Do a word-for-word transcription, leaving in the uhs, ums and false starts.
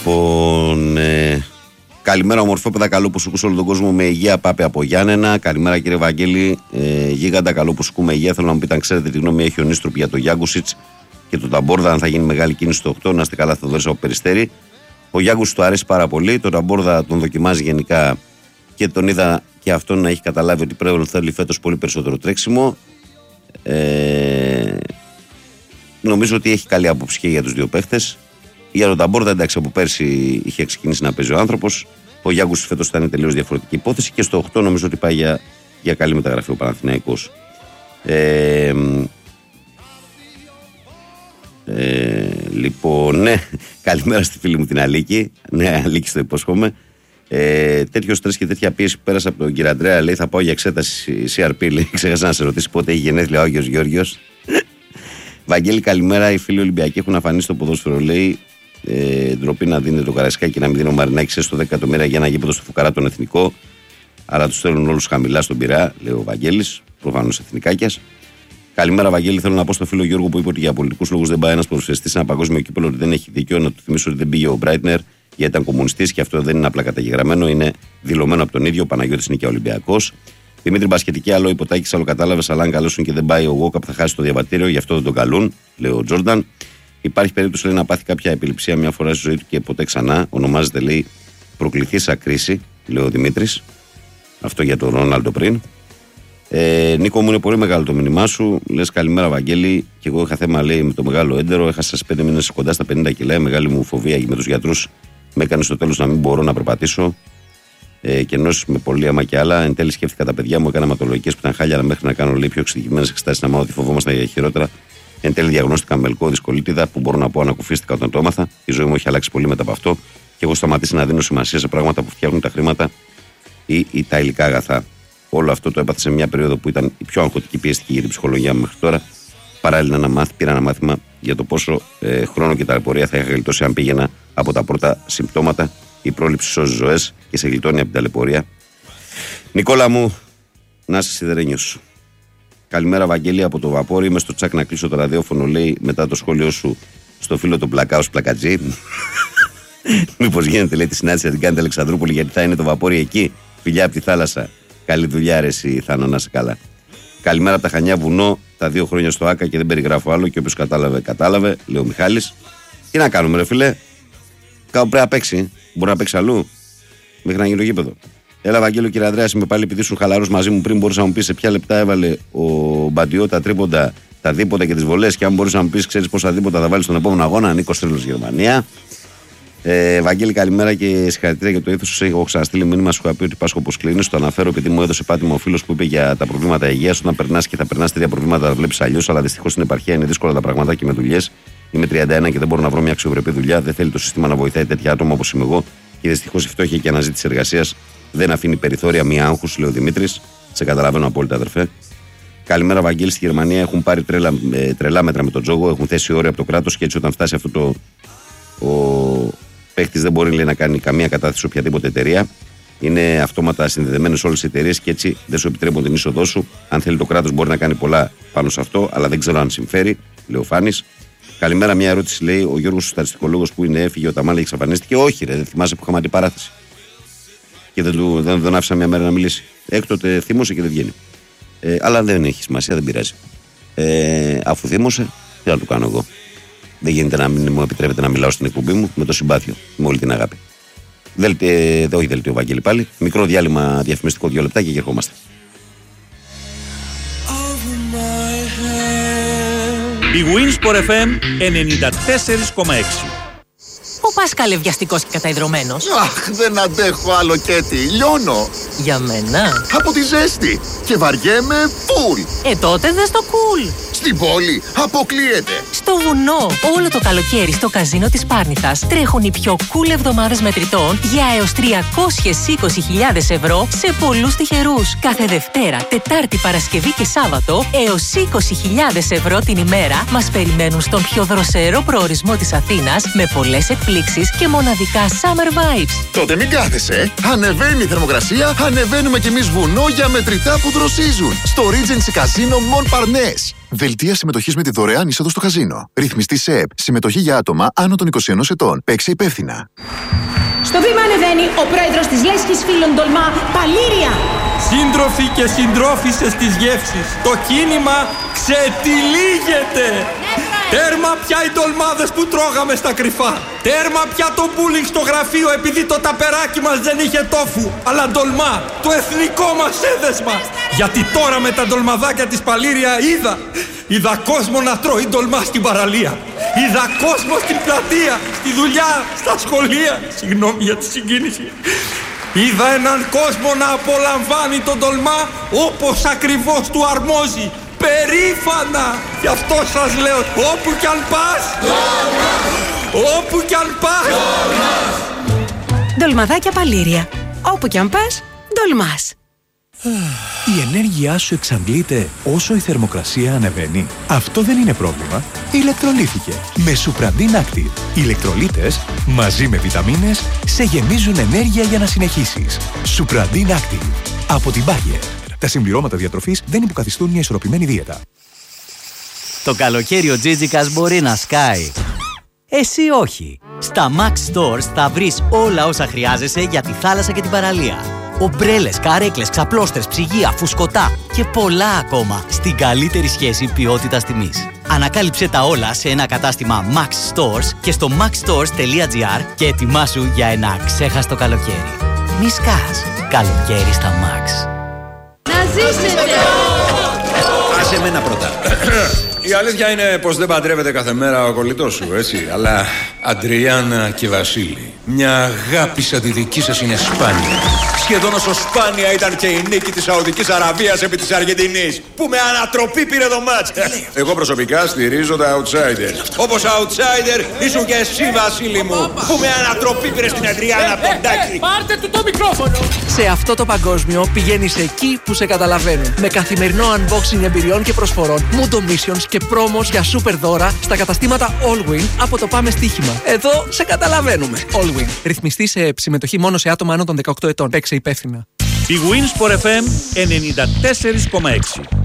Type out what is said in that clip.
Λοιπόν, ε, καλημέρα ομορφόπεδα, καλό που σου ακούς όλο τον κόσμο με υγεία. Πάπε από Γιάννενα. Καλημέρα κύριε Βαγγέλη, ε, γίγαντα, καλό που σου ακούμε υγεία. Θέλω να μου πείτε αν ξέρετε τι γνώμη έχει ο Νίστρουπ για το Γιάγκουσιτς και το Ταμπόρδα, αν θα γίνει μεγάλη κίνηση στο οκτώ. Να είστε καλά, θα δώσει από Περιστέρι. Ο Γιάγκουσιτς του αρέσει πάρα πολύ. Το Ταμπόρδα τον δοκιμάζει γενικά και τον είδα και αυτόν να έχει καταλάβει ότι πρέπει να θέλει φέτος πολύ περισσότερο τρέξιμο. Ε, νομίζω ότι έχει καλή άποψη και για τους δύο παίχτες. Για τον Ταμπόρδα, εντάξει, από πέρσι είχε ξεκινήσει να παίζει ο άνθρωπος. Ο Γιάγκουσιτς φέτος θα είναι τελείως διαφορετική υπόθεση και στο οκτώ νομίζω ότι πάει για, για καλή μεταγραφή ο Παναθηναϊκός. Ε, ε, λοιπόν, ναι, καλημέρα στη φίλη μου την Αλίκη. Ναι, Αλίκη, το υπόσχομαι. Ε, τέτοιο στρες και τέτοια πίεση που πέρασα από τον κύριο Αντρέα, λέει θα πάω για εξέταση σι αρ πι. Λέει, ξέχασα να σε ρωτήσει πότε έχει γενέθλια ο Άγιος Γιώργιος. Βαγγέλη, καλημέρα. Οι φίλοι Ολυμπιακοί έχουν αφανίσει στο ποδόσφαιρο, λέει. Ε, ντροπή να δίνει το Καραϊσκάκι και να μην δίνει ο Μαρινάκης έστω δέκα εκατομμύρια για ένα γήπεδο στο Φουκαρά τον εθνικό. Αλλά του στέλνουν όλους χαμηλά στον Πειραιά, λέει ο Βαγγέλης, προφανώς εθνικάκιας. Καλημέρα, Βαγγέλη. Θέλω να πω στο φίλο Γιώργο που είπε ότι για πολιτικούς λόγους δεν πάει ένας ποδοσφαιριστής σε ένα παγκόσμιο κύπελλο, ότι δεν έχει δίκιο. Να του θυμίσω ότι δεν πήγε ο Μπράιτνερ γιατί ήταν κομμουνιστής και αυτό δεν είναι απλά καταγεγραμμένο, είναι δηλωμένο από τον ίδιο. Ο Παναγιώτης είναι και Ολυμπιακός. Δημήτρη Μπασκετική, άλλο υποτάκης, άλλο κατάλαβες, αλλά αν καλέσουν και δεν πάει ο Γόκαπ θα χάσει το διαβατήριο, γι' αυτό δεν τον καλούν, λέει ο Τζόρνταν. Υπάρχει περίπτωση, λέει, να πάθει κάποια επιληψία μια φορά στη ζωή του και ποτέ ξανά. Ονομάζεται, λέει, προκληθήσα κρίση, λέει ο Δημήτρης. Αυτό για τον Ρόναλντο πριν. Ε, Νίκο μου, είναι πολύ μεγάλο το μήνυμά σου. Λες καλημέρα, Βαγγέλη. Και εγώ είχα θέμα, λέει, με το μεγάλο έντερο. Έχασα σε πέντε μήνες κοντά στα πενήντα κιλά. Η μεγάλη μου φοβία με τους γιατρούς με έκανε στο τέλος να μην μπορώ να περπατήσω. Ε, και ενώσεις με πολύ άμα και άλλα. Εν τέλει σκέφτηκα τα παιδιά μου, έκανα αιματολογικές που ήταν χάλια, αλλά μέχρι να κάνω, λέει, πιο εξειδικευμένες εξετάσεις να μάθω ότι φοβόμασταν για χειρότερα. Εν τέλει διαγνώστηκα μελικό δυσκολίτιδα που μπορώ να πω ανακουφίστηκα όταν το έμαθα. Η ζωή μου έχει αλλάξει πολύ μετά από αυτό και έχω σταματήσει να δίνω σημασία σε πράγματα που φτιάχνουν τα χρήματα ή, ή τα υλικά αγαθά. Όλο αυτό το έπαθα σε μια περίοδο που ήταν η πιο αγχωτική πιεστική για την ψυχολογία μου μέχρι τώρα. Παράλληλα, να μάθει, πήρα ένα μάθημα για το πόσο ε, χρόνο και ταλαιπωρία θα είχα γλιτώσει αν πήγαινα από τα πρώτα συμπτώματα. Η πρόληψη σώζει ζωές και σε γλιτώνει από την ταλαιπωρία. Νικόλα μου, να είσαι σιδερένιος. Καλημέρα, Βαγγέλη, από το Βαπόρι. Είμαι στο τσάκ να κλείσω το ραδιόφωνο, λέει, μετά το σχόλιο σου στο φίλο του Πλακάους Πλακατζή. Μήπως γίνεται, λέει, τη συνάντηση να την κάνετε Αλεξανδρούπολη, γιατί θα είναι το Βαπόρι εκεί. Φιλιά από τη θάλασσα. Καλή δουλειά, ρε, εσύ, Θάνο, να είσαι καλά. Καλημέρα από τα Χανιά, βουνό. Τα δύο χρόνια στο Άκα και δεν περιγράφω άλλο. Και όποιος κατάλαβε, κατάλαβε, λέει ο Μιχάλης. Τι να κάνουμε, ρε φίλε. Κάπου πρέπει να παίξει. Μπορεί να παίξει αλλού. Μέχρι να γίνει το γήπεδο. Έλα, Βαγγέλο, κύριε Ανδρέας, είμαι πάλι επειδή ήσουν χαλαρός μαζί μου πριν. Μπορείς να μου πεις σε ποια λεπτά έβαλε ο Μπαντιό τα τρίποντα, τα δίποτα και τις βολές. Και αν μπορείς να μου πεις, ξέρεις πόσα δίποτα θα βάλεις στον επόμενο αγώνα. Νίκος Τρέλος, Γερμανία. Ε, Βαγγέλη, καλημέρα και συγχαρητήρια για το ήθος σου. Έχω ξαναστείλει μήνυμα, σου είχα πει ότι Πάσχο όπως κλείνεις. Το αναφέρω επειδή μου έδωσε πάτημα ο φίλος που είπε για τα προβλήματα υγείας. Όταν περνάς και θα περνάς τέτοια προβλήματα, τα βλέπεις αλλιώς. Αλλά δυστυχώς στην επαρχία είναι δύσκολα τα πράγματα και με δουλειές. Είμαι τριάντα ένα και δεν μπορώ να βρω μια αξιοπρεπή δουλειά. Δεν θέλει το σύστημα να βοηθάει τέτοια άτομα όπως είμαι εγώ. Και δυστυχώς η φτώχεια και η αναζήτηση εργασίας δεν αφήνει περιθώρια μία άγχους, λέει ο Δημήτρης. Σε καταλαβαίνω απόλυτα, αδερφέ. Καλημέρα, Βαγγέλη. Στη Γερμανία έχουν πάρει τρέλα, ε, τρελά μέτρα με τον τζόγο. Έχουν θέσει όρια από το κράτος και έτσι όταν φτάσει αυτό το. Ο παίχτης δεν μπορεί, λέει, να κάνει καμία κατάθεση σε οποιαδήποτε εταιρεία. Είναι αυτόματα συνδεδεμένες όλες οι εταιρείες και έτσι δεν σου επιτρέπουν την είσοδό σου. Αν θέλει το κράτος μπορεί να κάνει πολλά πάνω σε αυτό, αλλά δεν ξέρω αν συμφέρει, λέει ο Φάνης. Καλημέρα, μια ερώτηση, λέει ο Γιώργος, ο στατιστικολόγος που είναι, έφυγε, ο Ταμάλα εξαφανίστηκε. Όχι, ρε, δεν θυμάσαι που είχαμε αντιπαράθεση. Και δεν του δεν, δεν άφησα μια μέρα να μιλήσει. Έκτοτε θύμωσε και δεν βγαίνει. Ε, αλλά δεν έχει σημασία, δεν πειράζει. Ε, αφού θύμωσε, τι να του κάνω εγώ. Δεν γίνεται να μην μου επιτρέπεται να μιλάω στην εκπομπή μου με το συμπάθειο, με όλη την αγάπη. Δελτι, ε, όχι δελτίο, Βαγγέλη, πάλι. Μικρό διάλειμμα διαφημιστικό, δύο λεπτά και ερχόμαστε. Η Winsport εφ εμ ενενήντα τέσσερα κόμμα έξι. Πού πας καλευιαστικός και καταϊδρωμένος? Αχ, δεν αντέχω άλλο, Κέτι, λιώνω. Για μένα? Από τη ζέστη και βαριέμαι φουλ. Ε, τότε δες το cool. Στην πόλη αποκλείεται. Στο βουνό, όλο το καλοκαίρι στο καζίνο της Πάρνηθας τρέχουν οι πιο cool εβδομάδες μετρητών για έως τριακόσιες είκοσι χιλιάδες ευρώ σε πολλούς τυχερούς. Κάθε Δευτέρα, Τετάρτη, Παρασκευή και Σάββατο έως είκοσι χιλιάδες ευρώ την ημέρα μας περιμένουν στον πιο δροσερό προορισμό της Αθήνας με πολλές εκπλήξεις και μοναδικά summer vibes. Τότε μην κάθεσαι. Ανεβαίνει η θερμοκρασία, ανεβαίνουμε κι εμείς βουνό για μετρητά που δροσίζουν. Στο Regency Casino Montparnasse. Δελτία συμμετοχής με τη δωρεάν είσοδο στο καζίνο. Ρυθμιστή ΣΕΕΠ. Συμμετοχή για άτομα άνω των είκοσι ένα ετών. Παίξε υπεύθυνα. Στο βήμα ανεβαίνει ο πρόεδρος της Λέσχης Φίλων Τολμά, Παλήρια. Σύντροφοι και συντρόφισσες της γεύσης, το κίνημα ξετυλίγεται. Τέρμα πια οι ντολμάδες που τρώγαμε στα κρυφά. Τέρμα πια το μπούλινγκ στο γραφείο επειδή το ταπεράκι μας δεν είχε τόφου. Αλλά ντολμά, το εθνικό μας έδεσμα. Γιατί τώρα με τα ντολμαδάκια της Παλήρια είδα. Είδα κόσμο να τρώει ντολμά στην παραλία. Είδα κόσμο στην πλατεία, στη δουλειά, στα σχολεία. Συγγνώμη για τη συγκίνηση. Είδα έναν κόσμο να απολαμβάνει τον ντολμά όπως ακριβώς του αρμόζει. Περήφανα! Γι' αυτό σας λέω, όπου κι αν πας, ντολμάς! Όπου κι αν πας, ντολμάς! Ντολμαδάκια Παλήρια. Όπου κι αν πας, ντολμάς. Η ενέργειά σου εξαντλείται όσο η θερμοκρασία ανεβαίνει. Αυτό δεν είναι πρόβλημα. Ηλεκτρολίθηκε με Supradin Active. Οι ηλεκτρολίτες μαζί με βιταμίνες σε γεμίζουν ενέργεια για να συνεχίσεις. Supradin Active από την Bayer. Τα συμπληρώματα διατροφής δεν υποκαθιστούν μια ισορροπημένη δίαιτα. Το καλοκαίρι ο Τζίτζικας μπορεί να σκάει. Εσύ όχι. Στα Max Stores θα βρεις όλα όσα χρειάζεσαι για τη θάλασσα και την παραλία. Ομπρέλες, καρέκλες, ξαπλώστρες, ψυγεία, φουσκωτά και πολλά ακόμα στην καλύτερη σχέση ποιότητας τιμής. Ανακάλυψε τα όλα σε ένα κατάστημα Max Stores και στο maxstores τελεία gr και ετοιμάσου για ένα ξέχαστο καλοκαίρι. Μη σκάς. Καλοκαίρι στα Max. Να ζήσετε! Άσε εμένα πρώτα. Η αλήθεια είναι πως δεν παντρεύεται κάθε μέρα ο κολλητός σου, έτσι. Αλλά Αντριάννα και Βασίλη, μια αγάπη σαν τη δική σας είναι σπάνια. Σχεδόν όσο σπάνια ήταν και η νίκη της Σαουδικής Αραβίας επί της Αργεντινής, που με ανατροπή πήρε το μάτς. Εγώ προσωπικά στηρίζω τα outsiders. Όπως outsider ήσουν και εσύ, Βασίλη μου, που με ανατροπή πήρε στην Αντριάννα από τον Τάκη. Πάρτε του το μικρόφωνο! Σε αυτό το παγκόσμιο πηγαίνεις εκεί που σε καταλαβαίνουν. Με καθημερινό unboxing εμπειριών και προσφορών, Mundo Missions και πρόμος για super δώρα στα καταστήματα Allwin από το Πάμε Στοίχημα. Εδώ σε καταλαβαίνουμε. Allwin. Ρυθμιστή σε συμμετοχή μόνο σε άτομα άνω των δεκαοκτώ ετών. Παίξε υπεύθυνα. Η Winsport εφ εμ ενενήντα τέσσερα κόμμα έξι.